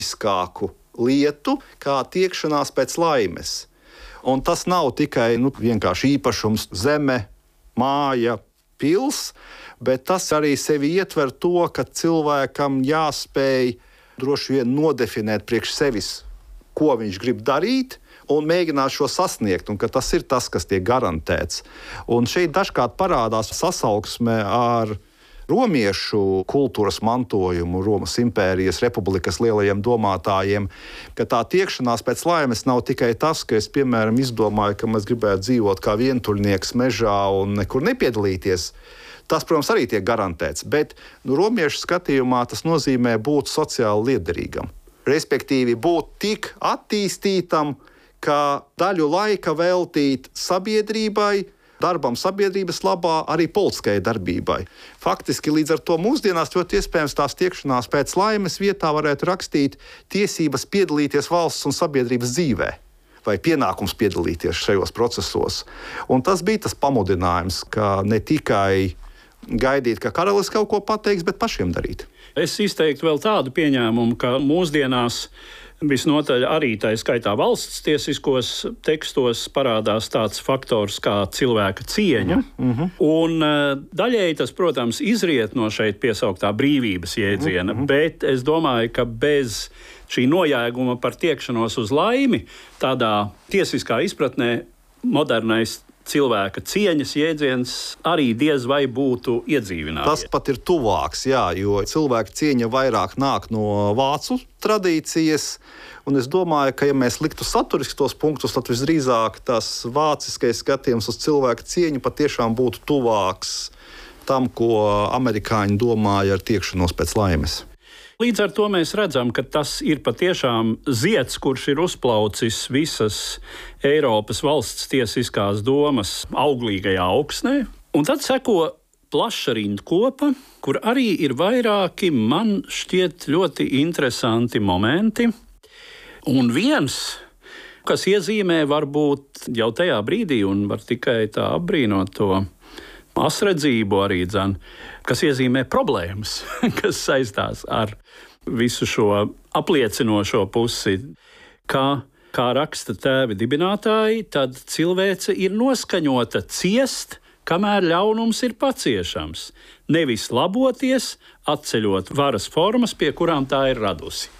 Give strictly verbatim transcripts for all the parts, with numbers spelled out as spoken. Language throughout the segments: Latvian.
skāku lietu, kā tiekšanās pēc laimes. Un tas nav tikai nu, vienkārši īpašums, zeme, māja, pils, bet tas arī sevi ietver to, ka cilvēkam jāspēj droši vien nodefinēt priekš sevis, ko viņš grib darīt, un mēģināt šo sasniegt, un ka tas ir tas, kas tiek garantēts. Un šeit dažkārt parādās sasauksme ar romiešu kultūras mantojumu, Romas impērijas republikas lielajiem domātājiem, ka tā tiekšanās pēc laimes nav tikai tas, ka es, piemēram, izdomāju, ka mēs gribētu dzīvot kā vientuļnieks mežā un nekur nepiedalīties. Tas, protams, arī tiek garantēts, bet nu, romiešu skatījumā tas nozīmē būt sociāli liederīgam. Respektīvi, būt tik attīstītam, ka daļu laika veltīt sabiedrībai, darbam sabiedrības labā, arī politiskajai darbībai. Faktiski līdz ar to mūsdienās ļoti iespējams tās tiekšanās pēc laimes vietā varētu rakstīt tiesības piedalīties valsts un sabiedrības dzīvē vai pienākums piedalīties šajos procesos. Un tas bija tas pamudinājums, ka ne tikai gaidīt, ka karalis kaut ko pateiks, bet pašiem darīt. Es izteiktu vēl tādu pieņēmumu, ka mūsdienās visnotaļ arī tā skaitā valsts tiesiskos tekstos parādās tāds faktors kā cilvēka cieņa. Mm-hmm. Un daļēji tas, protams, izriet no šeit piesauktā brīvības jēdziena, mm-hmm. bet es domāju, ka bez šī nojēguma par tiekšanos uz laimi, tādā tiesiskā izpratnē modernais cilvēka cieņas jēdziens arī diez vai būtu iedzīvināts. Tas pat ir tuvāks, jā, jo cilvēka cieņa vairāk nāk no vācu tradīcijas, un es domāju, ka ja mēs liktu saturiski tos punktus, tad visdrīzāk tas vāciskais skatījums uz cilvēka cieņu patiešām būtu tuvāks tam, ko amerikāņi domāja ar tiekšanos pēc laimes. Līdz ar to mēs redzam, ka tas ir patiešām zieds, kurš ir uzplaucis visas Eiropas valsts tiesiskās domas auglīgajā augsnē. Un tad seko plaša rindkopa, kur arī ir vairāki, man šķiet, ļoti interesanti momenti. Un viens, kas iezīmē varbūt jau tajā brīdī, un var tikai tā apbrīnot to asredzību arī dzan, kas iezīmē problēmas, kas saistās ar visu šo apliecinošo pusi, ka, kā raksta tēvi dibinātāji, tad cilvēce ir noskaņota ciest, kamēr ļaunums ir paciešams, nevis laboties, atceļot varas formas, pie kurām tā ir radusi.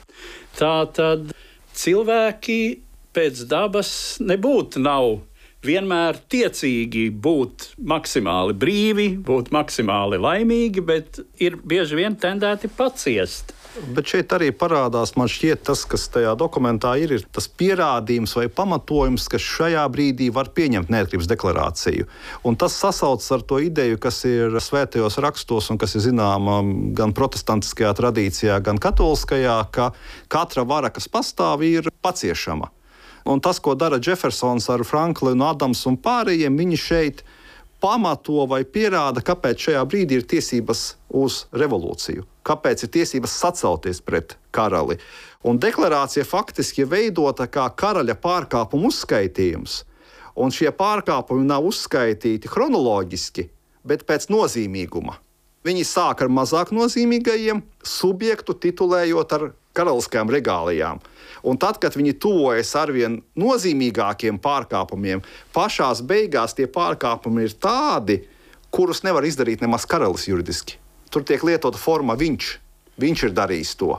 Tātad cilvēki pēc dabas nebūtu nav vienmēr tiecīgi būt maksimāli brīvi, būt maksimāli laimīgi, bet ir bieži vien tendēti paciest. Bet šeit arī parādās, man šķiet, tas, kas tajā dokumentā ir, ir tas pierādījums vai pamatojums, ka šajā brīdī var pieņemt neatkarības deklarāciju. Un tas sasaucas ar to ideju, kas ir svētajos rakstos un kas ir zināma gan protestantiskajā tradīcijā, gan katoliskajā, ka katra vara, kas pastāv, ir paciešama. Un tas, ko dara Jeffersons ar Franklinu, Adams un pārējiem, viņi šeit pamato vai pierāda, kāpēc šajā brīdī ir tiesības uz revolūciju, kāpēc ir tiesības sacelties pret karali. Un deklarācija faktiski ir veidota kā karaļa pārkāpumu uzskaitījums. Un šie pārkāpumi nav uzskaitīti chronoloģiski, bet pēc nozīmīguma. Viņi sāk ar mazāk nozīmīgajiem, subjektu titulējot ar karaliskajām regālijām. Un tad, kad viņi tuvojas arvien nozīmīgākiem pārkāpumiem, pašās beigās tie pārkāpumi ir tādi, kurus nevar izdarīt nemaz karalis juridiski. Tur tiek lietota forma viņš. Viņš ir darījis to.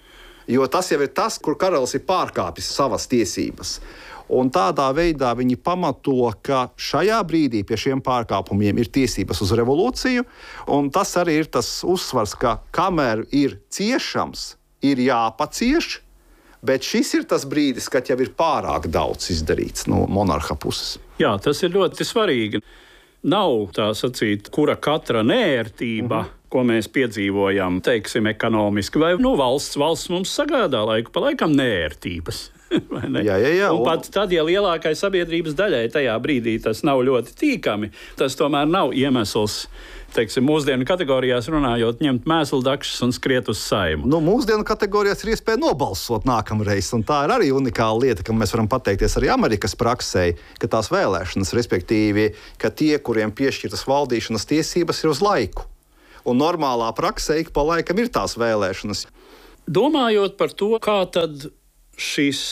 Jo tas jau ir tas, kur karalis ir pārkāpis savas tiesības. Un tādā veidā viņi pamato, ka šajā brīdī pie šiem pārkāpumiem ir tiesības uz revolūciju. Un tas arī ir tas uzsvars, ka kamēr ir ciešams, ir jāpacieš, bet šis ir tas brīdis, kad jau ir pārāk daudz izdarīts no monarha puses. Jā, tas ir ļoti svarīgi. Nav tā sacīt, kura katra neērtība, mm-hmm. ko mēs piedzīvojam, teiksim, ekonomiski, vai nu, valsts, valsts mums sagādā laiku pa laikam neērtības. Jā, jā, jā. Un pat tad, ja lielākai sabiedrības daļai tajā brīdī tas nav ļoti tīkami, tas tomēr nav iemesls, teiksim, mūsdienu kategorijās runājot, ņemt mēsldakšas un skriet uz Saimu. Nu, mūsdienu kategorijās ir iespēja nobalsot nākamreiz, un tā ir arī unikāla lieta, ka mēs varam pateikties arī Amerikas praksē, ka tās vēlēšanas, respektīvi, ka tie, kuriem piešķirtas valdīšanas tiesības, ir uz laiku. Un normālā praksē ik pa laikam ir tās vēlēšanas. Domājot par to, kā tad šis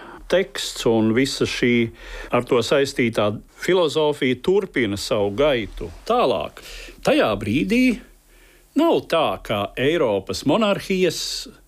teksts un visa šī ar to saistītā filozofija turpina savu gaitu tālāk, tajā brīdī nav tā, ka Eiropas monarhijas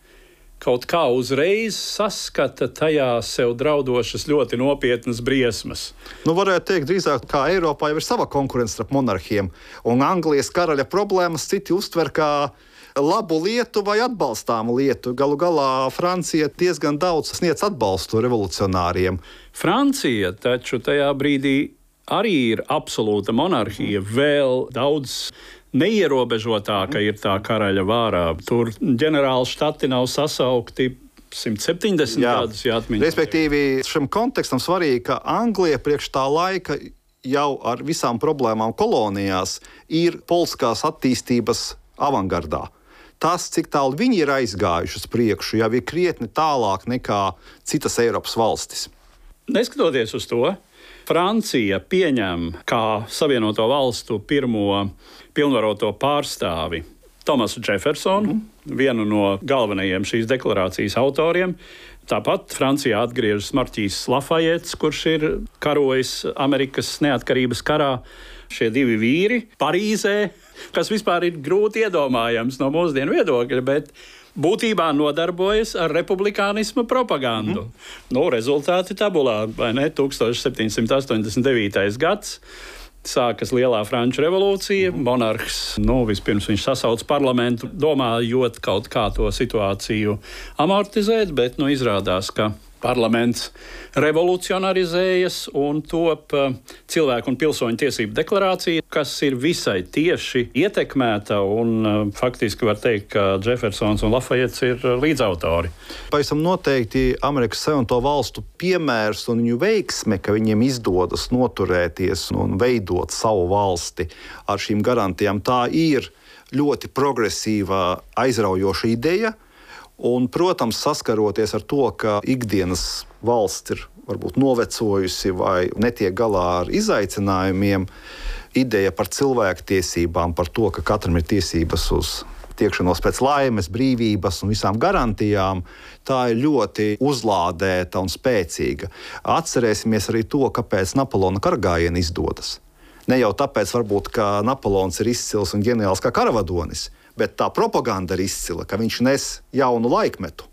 kaut kā uzreiz saskata tajā sev draudošas ļoti nopietnas briesmas. Nu, varētu teikt, drīzāk, kā Eiropā jau ir sava konkurence starp monarhiem, un Anglijas karaļa problēmas citi uztver kā labu lietu vai atbalstāmu lietu. Galu galā Francija diezgan daudz sniedz atbalstu revolucionāriem. Francija taču tajā brīdī arī ir absolūta monarhija, vēl daudz neierobežotāka ir tā karaļa vārā. Tur ģenerāli štati nav sasaukti simt septiņdesmit Jā. gadus, ja atmiņā. Respektīvi, šim kontekstam svarīgi, ka Anglija priekš tā laika jau ar visām problēmām kolonijās ir politiskās attīstības avangardā. Tas, cik tālu viņi ir aizgājuši uz priekšu, jau ir krietni tālāk nekā citas Eiropas valstis. Neskatoties uz to, Francija pieņem kā Savienoto valstu pirmo pilnvaroto pārstāvi Tomasu Džefersonu, mm. vienu no galvenajiem šīs deklarācijas autoriem. Tāpat Francijā atgriežas Marķīs Lafajets, kurš ir karojis Amerikas neatkarības karā. Šie divi vīri Parīzē, kas vispār ir grūti iedomājams no mūsdienu viedokļa, bet būtībā nodarbojas ar republikānisma propagandu. Mm. Nu, rezultāti tabulā, vai ne? tukstovš septiņsimt astoņdesmit devītais gads. Sākas Lielā Franču revolūcija. Mm. Monarhs, nu, vispirms viņš sasauc parlamentu, domājot kaut kā to situāciju amortizēt, bet, nu, izrādās, ka parlaments revolucionarizējas un top cilvēku un pilsoņu tiesību deklarācija, kas ir visai tieši ietekmēta, un faktiski var teikt, ka Džefersons un Lafajets ir līdzautori. Pavisam noteikti Amerikas Savienoto valstu piemērs un viņu veiksme, ka viņiem izdodas noturēties un veidot savu valsti ar šīm garantijām, tā ir ļoti progresīva, aizraujoša ideja. Un, protams, saskaroties ar to, ka ikdienas valsts ir varbūt novecojusi vai netiek galā ar izaicinājumiem, ideja par cilvēktiesībām, par to, ka katram ir tiesības uz tiekšanos pēc laimes, brīvības un visām garantijām, tā ir ļoti uzlādēta un spēcīga. Atcerēsimies arī to, kāpēc Napoleona karagājieni izdodas. Ne jau tāpēc, varbūt, ka Napoleons ir izcils un ģeniāls kā karavadonis, bet tā propaganda ir izcila, ka viņš nes jaunu laikmetu.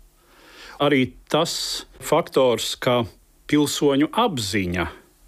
Arī tas faktors, ka pilsoņu apziņa,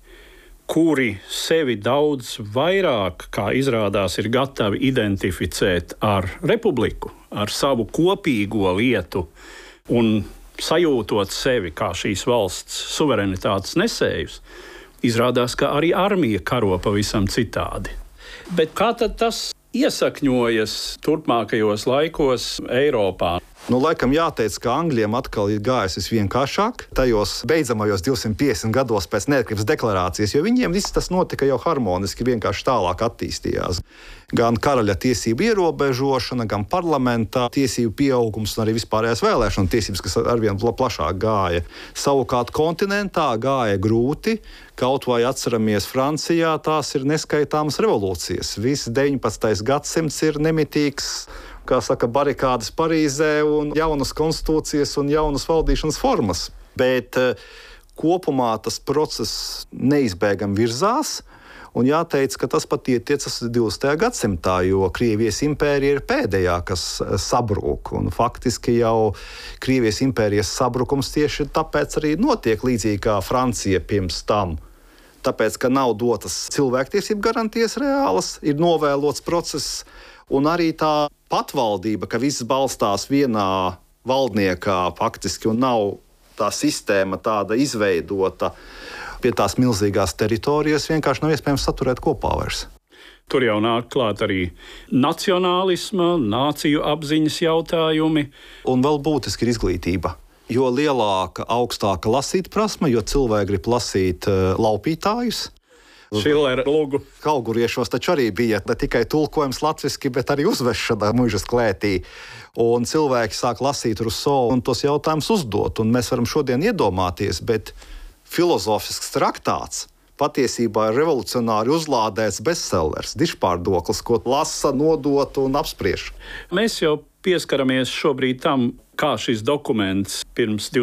kuri sevi daudz vairāk, kā izrādās, ir gatavi identificēt ar republiku, ar savu kopīgo lietu un sajūtot sevi kā šīs valsts suverenitātes nesējus, izrādās, ka arī armija karo pavisam citādi. Bet kā tad tas iesakņojas turpmākajos laikos Eiropā? Nu, laikam jāteic, ka Angļiem atkal ir gājis visvienkāršāk tajos beidzamajos divsimt piecdesmit gados pēc neatkarības deklarācijas, jo viņiem viss tas notika jau harmoniski, vienkārši tālāk attīstījās. Gan karaļa tiesību ierobežošana, gan parlamentā tiesību pieaugums un arī vispārējās vēlēšanu tiesības, kas arvien plašāk gāja. Savukārt kontinentā gāja grūti, kaut vai atceramies Francijā, tās ir neskaitāmas revolūcijas. Viss deviņpadsmitais gadsimts ir nemitīgs, kā saka, barikādas Parīzē un jaunas konstitūcijas un jaunas valdīšanas formas. Bet uh, kopumā tas process neizbēgami virzās, un jāteic, ka tas pat ietiecas divdesmitajā gadsimtā, jo Krievijas impērija ir pēdējā, kas sabrūk, un faktiski jau Krievijas impērijas sabrukums tieši tāpēc arī notiek līdzīgi kā Francija pirms tam. Tāpēc, ka nav dotas cilvēktiesību garantijas reālas, ir novēlots process, un arī tā patvaldība, ka viss balstās vienā valdniekā faktiski un nav tā sistēma tāda izveidota pie tās milzīgās teritorijas, vienkārši nav iespējams saturēt kopā vairs. Tur jau nāk klāt arī nacionālisma, nāciju apziņas jautājumi. Un vēl būtiski ir izglītība. Jo lielāka, augstāka lasīt prasme, jo cilvēki grib lasīt uh, laupītājus. Šillera lugu. Kauguriešos taču arī bija ne tikai tulkojums latviski, bet arī uzvešana mužas klētī. Un cilvēki sāk lasīt Rousseau un tos jautājumus uzdot. Un mēs varam šodien iedomāties, bet filozofisks traktāts patiesībā ir revolucionāri uzlādēts bestsellers, dižpārdoklis, ko lasa, nodot un apspriež. Mēs jau pieskaramies šobrīd tam, kā šis dokuments pirms